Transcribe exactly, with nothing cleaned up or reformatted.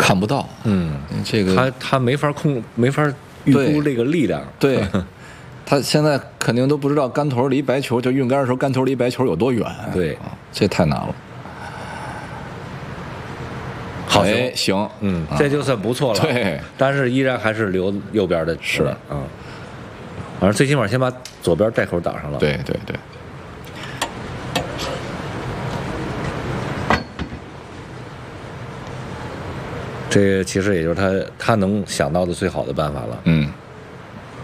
看不到。 嗯， 这个他他没法控，没法预估这个力量。 对，他现在肯定都不知道杆头离白球，就运杆的时候杆头离白球有多远。 对， 这太难了。 好球， 哎，行， 嗯，这就算不错了。 对， 但是依然还是留右边的。 是啊，反正最起码先把左边带口挡上了。 对对对。 这其实也就是他他能想到的最好的办法了。 嗯。